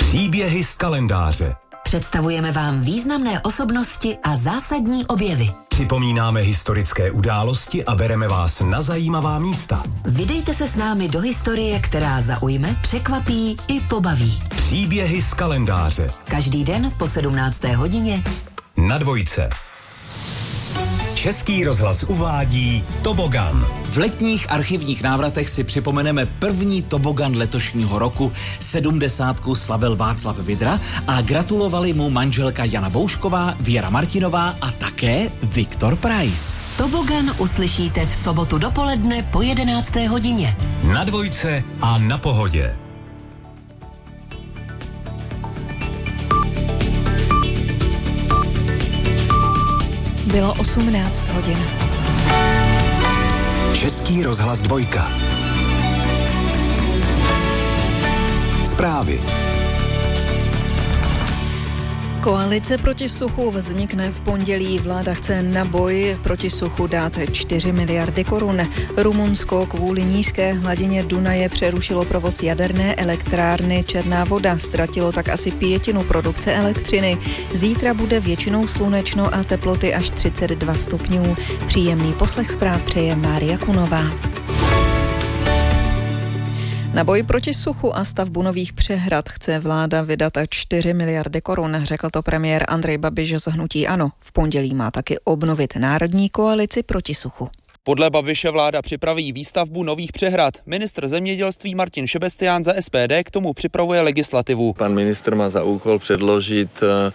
Příběhy z kalendáře. Představujeme vám významné osobnosti a zásadní objevy. Připomínáme historické události a bereme vás na zajímavá místa. Vydejte se s námi do historie, která zaujme, překvapí i pobaví. Příběhy z kalendáře. Každý den po 17. hodině Na Dvojce. Český rozhlas uvádí Tobogan. V letních archivních návratech si připomeneme první tobogan letošního roku. 70 slavil Václav Vidra a gratulovali mu manželka Jana Boušková, Věra Martinová a také Viktor Preiss. Tobogan uslyšíte v sobotu dopoledne po 11. hodině. Na Dvojce a na Pohodě. Bylo 18 hodin. Český rozhlas Dvojka. Zprávy. Koalice proti suchu vznikne v pondělí. Vláda chce na boj proti suchu dát 4 miliardy korun. Rumunsko kvůli nízké hladině Dunaje přerušilo provoz jaderné elektrárny Černá Voda. Ztratilo tak asi 1/5 produkce elektřiny. Zítra bude většinou slunečno a teploty až 32 stupňů. Příjemný poslech zpráv přeje Mária Kunová. Na boj proti suchu a stavbu nových přehrad chce vláda vydat 4 miliardy korun, řekl to premiér Andrej Babiš z hnutí ANO. V pondělí má taky obnovit národní koalici proti suchu. Podle Babiše vláda připraví výstavbu nových přehrad. Ministr zemědělství Martin Šebestián za SPD k tomu připravuje legislativu. Pan ministr má za úkol předložit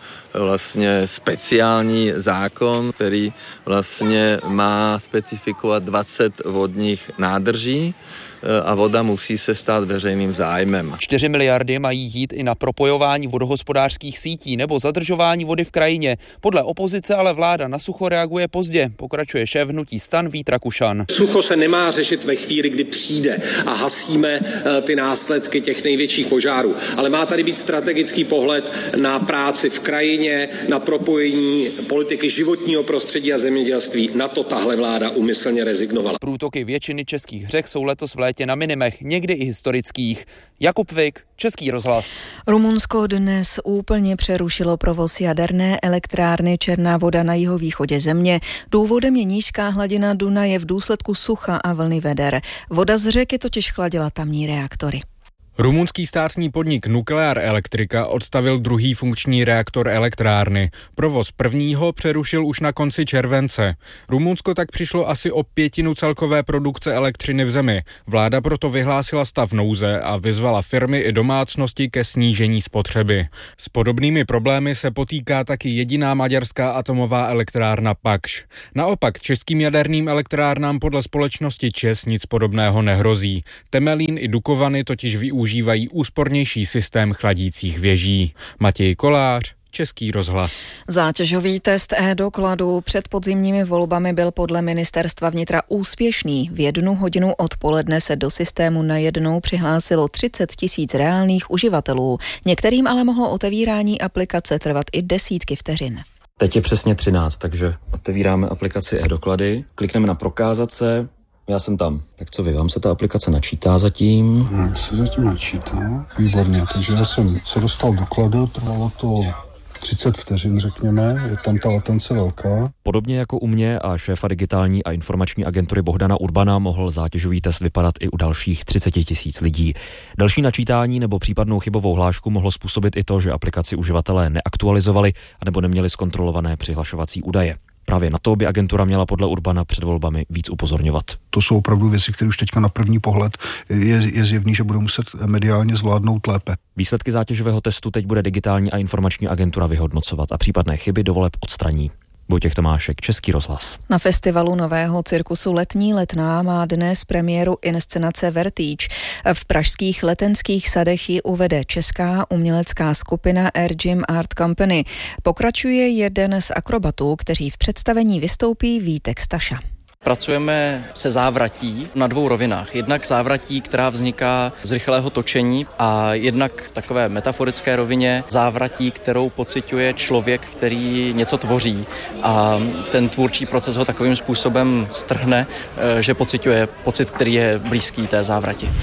vlastně speciální zákon, který vlastně má specifikovat 20 vodních nádrží a voda musí se stát veřejným zájmem. 4 miliardy mají jít i na propojování vodohospodářských sítí nebo zadržování vody v krajině. Podle opozice ale vláda na sucho reaguje pozdě, pokračuje šéf hnutí STAN Vít Rakušan. Sucho se nemá řešit ve chvíli, kdy přijde a hasíme ty následky těch největších požárů, ale má tady být strategický pohled na práci v krajině, na propojení politiky životního prostředí a zemědělství. Na to tahle vláda úmyslně rezignovala. Průtoky většiny českých řek jsou letos v létě na minimech, někdy i historických. Jakub Vik, Český rozhlas. Rumunsko dnes úplně přerušilo provoz jaderné elektrárny Černá Voda na jihovýchodě země. Důvodem je nízká hladina Dunaje v důsledku sucha a vlny veder. Voda z řeky totiž chladila tamní reaktory. Rumunský státní podnik Nuclear Electrica odstavil druhý funkční reaktor elektrárny. Provoz prvního přerušil už na konci července. Rumunsko tak přišlo asi o 1/5 celkové produkce elektřiny v zemi. Vláda proto vyhlásila stav nouze a vyzvala firmy i domácnosti ke snížení spotřeby. S podobnými problémy se potýká taky jediná maďarská atomová elektrárna Pakš. Naopak českým jaderným elektrárnám podle společnosti ČEZ nic podobného nehrozí. Temelín i Dukovany totiž využívají úspornější systém chladících věží. Matěj Kolář, Český rozhlas. Zátěžový test e-dokladu před podzimními volbami byl podle ministerstva vnitra úspěšný. V 1 hodinu odpoledne se do systému najednou přihlásilo 30 000 reálných uživatelů. Některým ale mohlo otevírání aplikace trvat i desítky vteřin. Teď je přesně 13, takže otevíráme aplikaci e-doklady, klikneme na prokázat se. Já jsem tam. Tak co vy, vám se ta aplikace načítá zatím? Se zatím načítá. Výborně, takže já jsem se dostal dokladu, trvalo to 30 vteřin, řekněme, je tam ta latence velká. Podobně jako u mě a šéfa digitální a informační agentury Bohdana Urbana mohl zátěžový test vypadat i u dalších 30 000 lidí. Další načítání nebo případnou chybovou hlášku mohlo způsobit i to, že aplikaci uživatelé neaktualizovali anebo neměli zkontrolované přihlašovací údaje. Právě na to by agentura měla podle Urbana před volbami víc upozorňovat. To jsou opravdu věci, které už teďka na první pohled je zjevný, že bude muset mediálně zvládnout lépe. Výsledky zátěžového testu teď bude digitální a informační agentura vyhodnocovat a případné chyby do voleb odstraní. Vojtěch Tomášek, Český rozhlas. Na festivalu nového cirkusu Letní letná má dnes premiéru inscenace Vertige. V pražských Letenských sadech ji uvede česká umělecká skupina Air Gym Art Company. Pokračuje jeden z akrobatů, kteří v představení vystoupí, Vítek Staša. Pracujeme se závratí na 2 rovinách. Jednak závratí, která vzniká z rychlého točení a jednak takové metaforické rovině závratí, kterou pociťuje člověk, který něco tvoří a ten tvůrčí proces ho takovým způsobem strhne, že pociťuje pocit, který je blízký té závrati.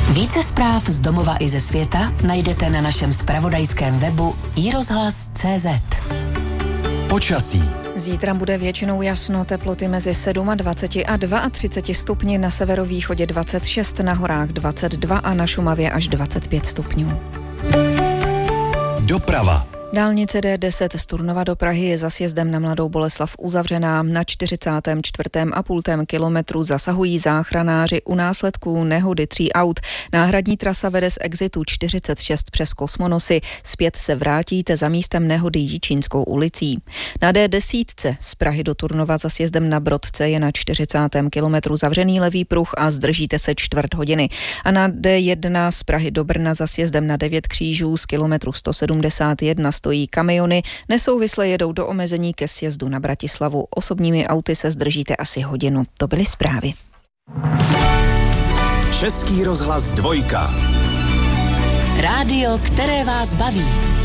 Více zpráv z domova i ze světa najdete na našem zpravodajském webu iRozhlas.cz. Počasí. Zítra bude většinou jasno, teploty mezi 27 a 32 stupni, na severovýchodě 26, na horách 22 a na Šumavě až 25 stupňů. Doprava. Dálnice D10 z Turnova do Prahy je za sjezdem na Mladou Boleslav uzavřená. Na 44,5 kilometru zasahují záchranáři u následků nehody 3 aut. Náhradní trasa vede z exitu 46 přes Kosmonosy. Zpět se vrátíte za místem nehody Jičínskou ulicí. Na D10 z Prahy do Turnova za sjezdem na Brodce je na 40. kilometru zavřený levý pruh a zdržíte se čtvrt hodiny. A na D1 z Prahy do Brna za sjezdem na 9 křížů z kilometru 171 stojí kamiony, nesouvisle jedou do omezení ke sjezdu na Bratislavu. Osobními auty se zdržíte asi hodinu. To byly zprávy. Český rozhlas 2. Rádio, které vás baví.